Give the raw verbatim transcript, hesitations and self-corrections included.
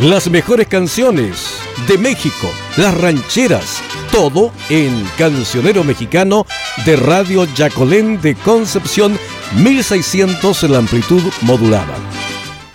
Las mejores canciones de México, las rancheras, todo en Cancionero Mexicano de Radio Yacolén de Concepción, mil seiscientos en la amplitud modulada.